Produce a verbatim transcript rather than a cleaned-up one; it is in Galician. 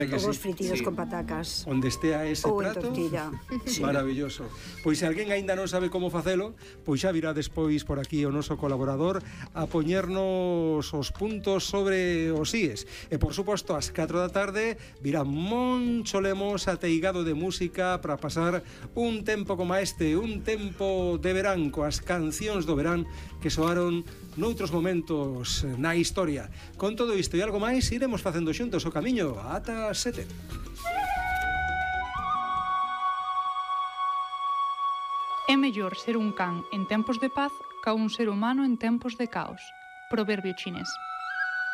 Ovos fritidos sí. con patacas. Onde estea ese ou prato, en tortilla. Sí. Maravilloso. Pois se alguén aínda non sabe como facelo, pois xa virá despois por aquí o noso colaborador a poñernos os puntos sobre os íes. E por suposto, ás catro da tarde virá Moncho Lemos ateigado de música para pasar un tempo como este, un tempo de verán, coas cancións do verán que soaron noutros momentos na historia. Con todo isto e algo máis, iremos facendo xuntos o camiño ata sete. É mellor ser un can en tempos de paz ca un ser humano en tempos de caos. Proverbio chinés.